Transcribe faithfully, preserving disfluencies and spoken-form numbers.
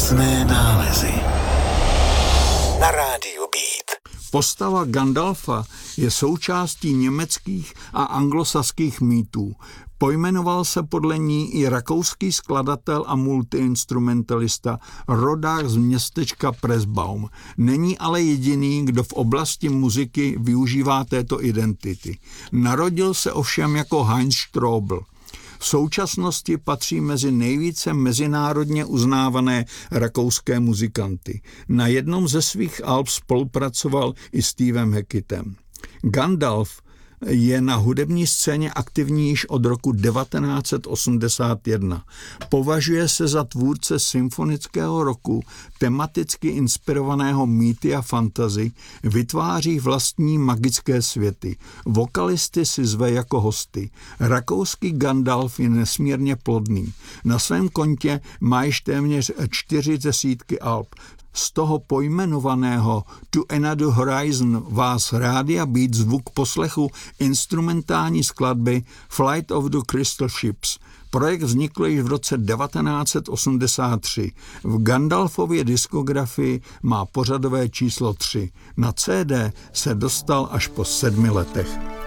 Mocné nálezy na rádiu Beat. Postava Gandalfa je součástí německých a anglosaských mýtů. Pojmenoval se podle ní i rakouský skladatel a multiinstrumentalista, rodák z městečka Pressbaum. Není ale jediný, kdo v oblasti muziky využívá této identity. Narodil se ovšem jako Heinz Strobl. V současnosti patří mezi nejvíce mezinárodně uznávané rakouské muzikanty. Na jednom ze svých alb spolupracoval i Stevem Hackettem. Gandalf je na hudební scéně aktivní již od roku devatenáct set osmdesát jedna. Považuje se za tvůrce symfonického roku, tematicky inspirovaného mýty a fantasy, vytváří vlastní magické světy. Vokalisty si zve jako hosty. Rakouský Gandalf je nesmírně plodný. Na svém kontě má již téměř čtyři desítky alb. Z toho pojmenovaného To Another Horizon vás Rádia Beat zvuk poslechu instrumentální skladby Flight of the Crystal Ships. Projekt vznikl již v roce devatenáct set osmdesát tři. V Gandalfově diskografii má pořadové číslo tři. Na C D se dostal až po sedmi letech.